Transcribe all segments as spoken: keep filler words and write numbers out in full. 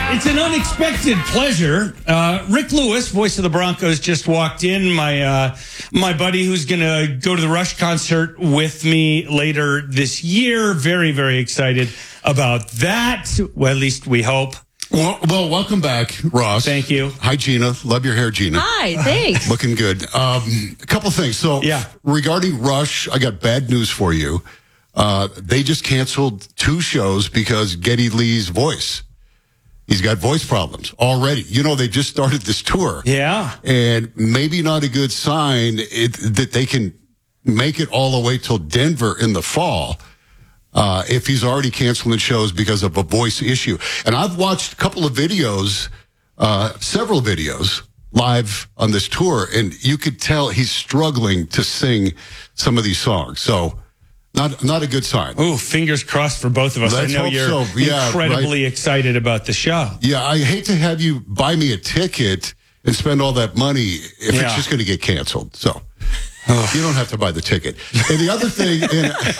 It's an unexpected pleasure. Uh, Rick Lewis, voice of the Broncos, just walked in. My uh, my buddy who's going to go to the Rush concert with me later this year. Very, very excited about that. Well, at least we hope. Well, well, welcome back, Ross. Thank you. Hi, Gina. Love your hair, Gina. Hi, thanks. Looking good. Um, a couple things. So, yeah. regarding Rush, I got bad news for you. Uh, they just canceled two shows because Geddy Lee's voice. He's got voice problems already. You know, they just started this tour. Yeah. And maybe not a good sign it, that they can make it all the way till Denver in the fall. Uh, if he's already canceling shows because of a voice issue. And I've watched a couple of videos, uh, several videos live on this tour, and you could tell he's struggling to sing some of these songs. So not, not a good sign. Ooh, fingers crossed for both of us. Let's I know hope you're so. Yeah, incredibly right. excited about the show. Yeah. I hate to have you buy me a ticket and spend all that money if Yeah. it's just going to get canceled. So. You don't have to buy the ticket. And the other thing, and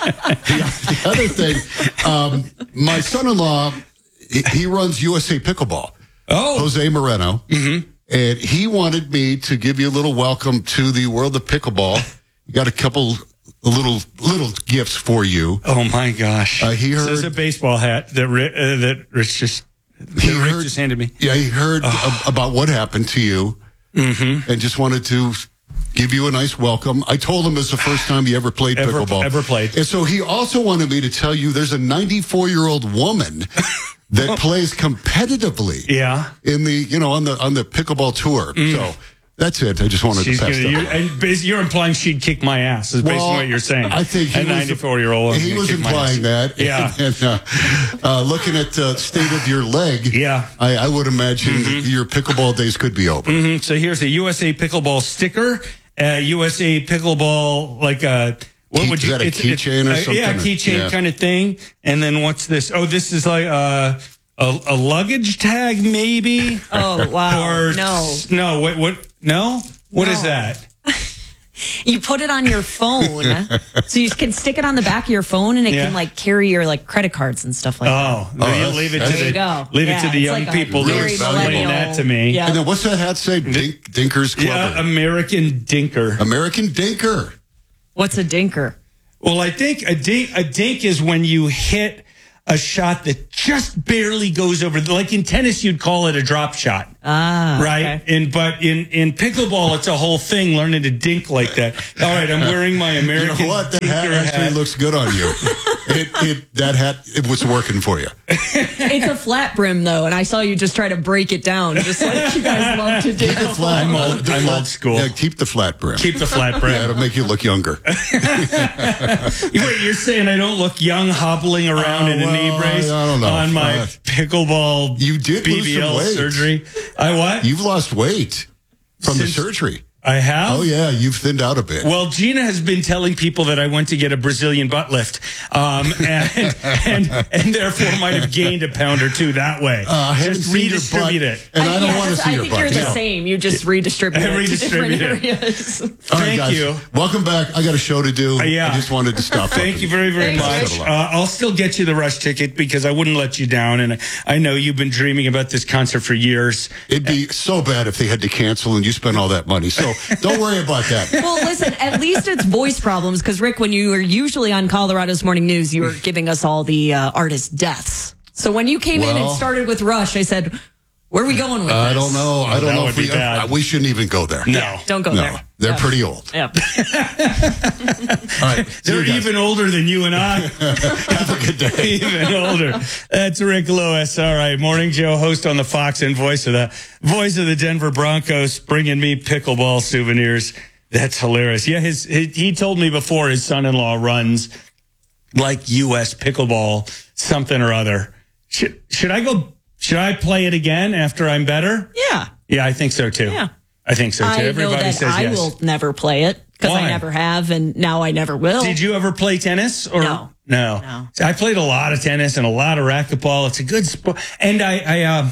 the, the other thing, um, my son-in-law, he, he runs U S A Pickleball. Oh, Jose Moreno, mm-hmm. and he wanted me to give you a little welcome to the world of pickleball. You got a couple little little gifts for you. Oh my gosh! Uh, he heard this is a baseball hat that Rick, uh, that Rich just he that Rick heard, just handed me. Yeah, he heard oh. ab- about what happened to you, mm-hmm. and just wanted to give you a nice welcome. I told him it's the first time he ever played ever, pickleball. Ever played. And so he also wanted me to tell you there's a ninety-four-year-old woman that plays competitively. Yeah. In the, you know, on the on the pickleball tour. Mm. So that's it. I just wanted She's to pass gonna, that you're, along. and basically you're implying she'd kick my ass, is basically Well, what you're saying. I think he a was- ninety-four-year-old He was implying that. Yeah. And, and, uh, uh, looking at the state of your leg, Yeah. I, I would imagine Mm-hmm. your pickleball days could be over. Mm-hmm. So here's a U S A Pickleball sticker, uh, U S A Pickleball, like a, what Key- would you, is that a it's- it's- keychain or uh, something? Yeah, keychain Yeah. kind of thing. And then what's this? Oh, this is like uh, a, a luggage tag, maybe? Oh, wow. Or, No. No, what, what, no? What No. is that? You put it on your phone. So you can stick it on the back of your phone and it Yeah. can like carry your like credit cards and stuff like that. Oh, Oh, you that's- leave it to that's- the, There you go. leave Yeah, it to the it's young like a people. very Really explaining valuable- that to me. Yeah. And then what's that hat say? Dink, Dinkers Club. Yeah, American Dinker. American Dinker. What's a dinker? Well, I think a dink, a dink is when you hit a shot that just barely goes over. Like in tennis, you'd call it a drop shot, Ah, right? okay. And but in in pickleball, it's a whole thing. Learning to dink like that. All right, I'm wearing my You American know what? That hat Dinker actually hat. looks good on you. it, it, that hat, it was working for you. It's a flat brim though, and I saw you just try to break it down, just like you guys love to do. Keep it flat. I'm old- The I'm flat- old school. Yeah, keep the flat brim. Keep the flat Yeah, brim. it'll make you look younger. Wait, you're saying I don't look young hobbling around Uh, in a knee well, brace I don't know. on my Uh, pickleball You did lose B B L some weight. surgery? I what? You've lost weight from Since- the surgery. I have? Oh, yeah, you've thinned out a bit. Well, Gina has been telling people that I went to get a Brazilian butt lift, um, and, and and therefore might have gained a pound or two that way. Uh, I haven't Just seen your redistribute butt, it. and I don't yeah, want to just- see I your think butt. you're the No. same. You just redistribute I it to redistribute different it. areas. All right, Thank guys. you. Welcome back. I got a show to do. Uh, yeah. I just wanted to stop. Thank you very, very Thanks, much. Rich. Uh, I'll still get you the Rush ticket because I wouldn't let you down. And I know you've been dreaming about this concert for years. It'd be so bad if they had to cancel and you spent all that money. So don't worry about that. Well, listen, at least it's voice problems because, Rick, when you were usually on Colorado's Morning News, you were giving us all the uh, artist deaths. So when you came in and Well- started with Rush, I said, where are we going with I this? don't know. I don't that know would if we, be bad. uh, we shouldn't even go there. No. Don't go No, there. they're Yeah. pretty old. Yeah. All right. See They're you guys. even older than you and I. Have a good day. Even older. That's Rick Lewis. All right, Morning Joe, host on the Fox and voice of the voice of the Denver Broncos, bringing me pickleball souvenirs. That's hilarious. Yeah, his, his he told me before his son-in-law runs like U S pickleball something or other. Should should I go? Should I play it again after I'm better? Yeah. Yeah, I think so too. Yeah. I think so too. I know Everybody that says I yes. will never play it because Why? I never have, and now I never will. Did you ever play tennis? Or No. no, No. So I played a lot of tennis and a lot of racquetball. It's a good sport, and I, I, uh,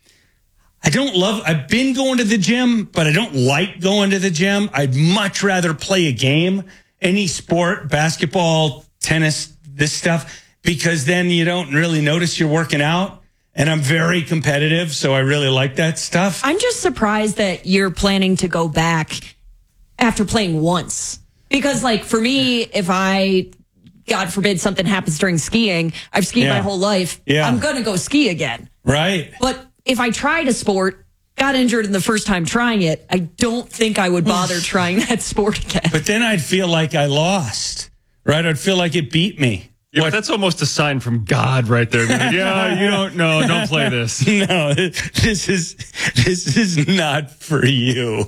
I don't love. I've been going to the gym, but I don't like going to the gym. I'd much rather play a game, any sport, basketball, tennis, this stuff, because then you don't really notice you're working out. and I'm very competitive, so I really like that stuff. I'm just surprised that you're planning to go back after playing once. Because, like, for me, if I, God forbid, something happens during skiing, I've skied Yeah. my whole life, Yeah. I'm going to go ski again. Right. But if I tried a sport, got injured in the first time trying it, I don't think I would bother trying that sport again. But then I'd feel like I lost, right? I'd feel like it beat me. Yeah, but that's almost a sign from God right there. Like, yeah, you don't know. Don't play this. No, this is this is not for you.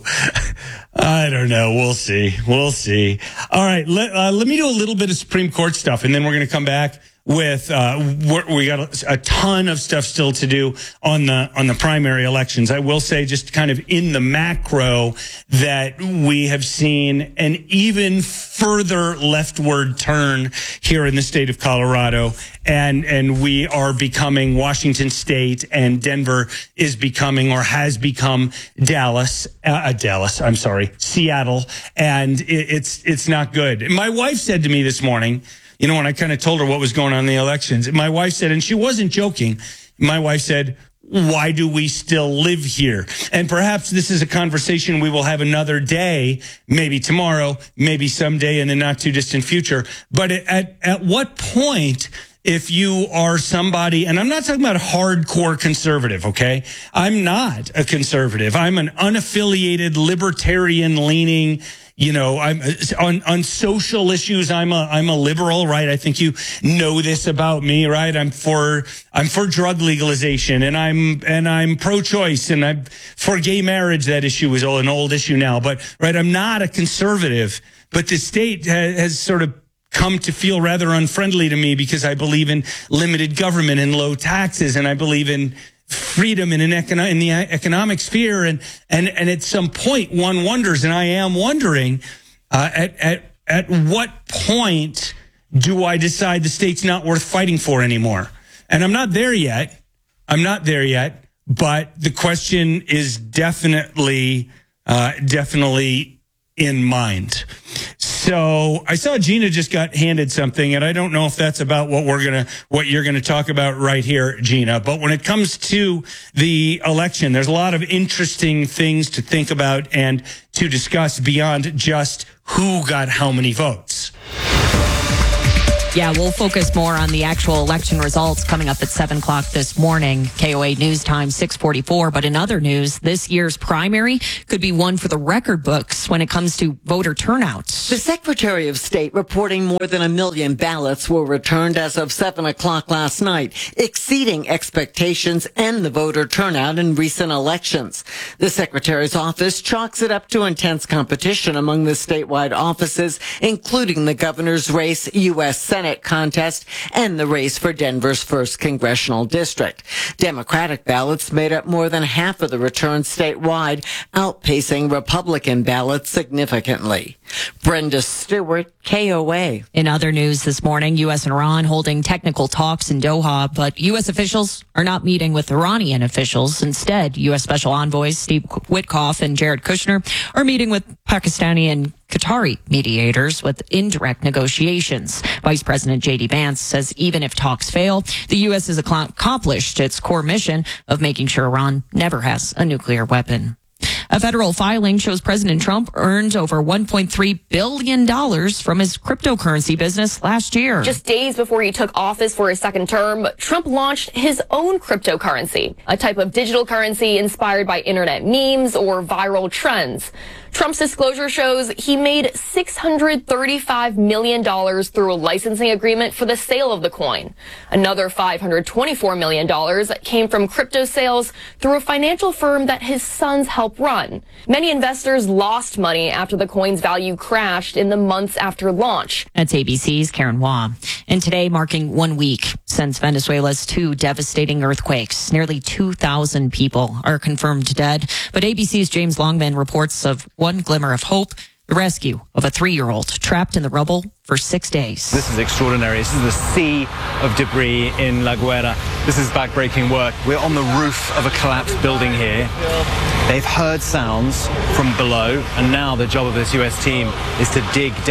I don't know. We'll see. We'll see. All right. Let, uh, let me do a little bit of Supreme Court stuff, and then we're going to come back with uh, we're, we got a, a ton of stuff still to do on the on the primary elections. I will say, just kind of in the macro, that we have seen an even further leftward turn here in the state of Colorado, and and we are becoming Washington State, and Denver is becoming or has become Dallas. Uh, Dallas, I'm sorry, Seattle, and it, it's it's not good. My wife said to me this morning, you know, when I kind of told her what was going on in the elections, my wife said, and she wasn't joking, my wife said, why do we still live here? And perhaps this is a conversation we will have another day, maybe tomorrow, maybe someday in the not too distant future. But at, at what point, if you are somebody, and I'm not talking about hardcore conservative, okay? I'm not a conservative. I'm an unaffiliated, libertarian leaning, you know, I'm on, on social issues. I'm a, I'm a liberal, right? I think you know this about me, right? I'm for, I'm for drug legalization, and I'm, and I'm pro-choice, and I'm for gay marriage. That issue is an old issue now, but right. I'm not a conservative, but the state has, has sort of come to feel rather unfriendly to me because I believe in limited government and low taxes, and I believe in freedom in an econo- in the economic sphere, and and and at some point one wonders, and I am wondering, uh, at at at what point do I decide the state's not worth fighting for anymore? And I'm not there yet. I'm not there yet. But the question is definitely uh, definitely in mind. So I saw Gina just got handed something, and I don't know if that's about what we're gonna, what you're gonna talk about right here, Gina. But when it comes to the election, there's a lot of interesting things to think about and to discuss beyond just who got how many votes. Yeah, we'll focus more on the actual election results coming up at seven o'clock this morning. K O A News Time, six forty-four. But in other news, this year's primary could be one for the record books when it comes to voter turnout. The Secretary of State reporting more than a million ballots were returned as of seven o'clock last night, exceeding expectations and the voter turnout in recent elections. The Secretary's office chalks it up to intense competition among the statewide offices, including the governor's race, U S Senate contest, and the race for Denver's first congressional district. Democratic ballots made up more than half of the returns statewide, outpacing Republican ballots significantly. Brenda Stewart, K O A. In other news this morning, U S and Iran holding technical talks in Doha, but U S officials are not meeting with Iranian officials. Instead, U S Special Envoys Steve Witkoff and Jared Kushner are meeting with Pakistani and Qatari mediators with indirect negotiations. Vice President J D Vance says even if talks fail, the U S has accomplished its core mission of making sure Iran never has a nuclear weapon. A federal filing shows President Trump earned over one point three billion dollars from his cryptocurrency business last year. Just days before he took office for his second term, Trump launched his own cryptocurrency, a type of digital currency inspired by internet memes or viral trends. Trump's disclosure shows he made six hundred thirty-five million dollars through a licensing agreement for the sale of the coin. Another five hundred twenty-four million dollars came from crypto sales through a financial firm that his sons help run. Many investors lost money after the coin's value crashed in the months after launch. That's A B C's Karen Waugh. And today marking one week since Venezuela's two devastating earthquakes. Nearly two thousand people are confirmed dead. But A B C's James Longman reports of one glimmer of hope, the rescue of a three-year-old trapped in the rubble for six days. This is extraordinary. This is the sea of debris in La Guera. This is backbreaking work. We're on the roof of a collapsed building here. They've heard sounds from below, and now the job of this U S team is to dig down.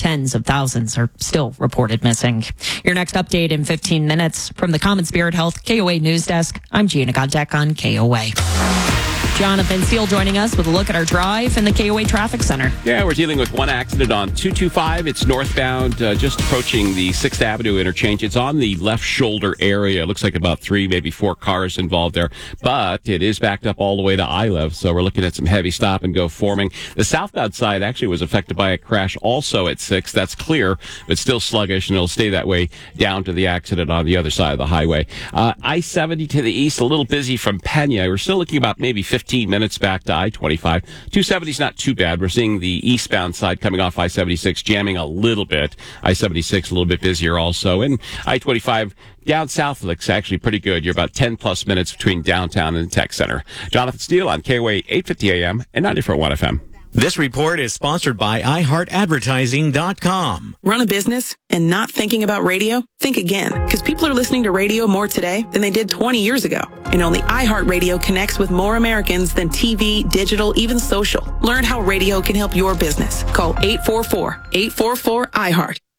Tens of thousands are still reported missing. Your next update in fifteen minutes from the Common Spirit Health K O A News Desk. I'm Gina Godek on K O A. Jonathan Steele joining us with a look at our drive in the K O A Traffic Center. Yeah, we're dealing with one accident on two two five. It's northbound, uh, just approaching the sixth Avenue interchange. It's on the left shoulder area. It looks like about three, maybe four cars involved there. But it is backed up all the way to I L E V, so we're looking at some heavy stop and go forming. The southbound side actually was affected by a crash also at six. That's clear, but still sluggish, and it'll stay that way down to the accident on the other side of the highway. Uh, I seventy to the east, a little busy from Pena. We're still looking about maybe fifteen minutes back to I twenty-five. two seventy is not too bad. We're seeing the eastbound side coming off I seventy-six jamming a little bit. I seventy-six a little bit busier also. And I twenty-five down south looks actually pretty good. You're about ten plus minutes between downtown and the tech center. Jonathan Steele on K O A eight fifty A M and ninety-four point one F M. This report is sponsored by i heart advertising dot com. Run a business and not thinking about radio? Think again, because people are listening to radio more today than they did twenty years ago. And only iHeartRadio connects with more Americans than T V, digital, even social. Learn how radio can help your business. Call eight four four, eight four four, I heart.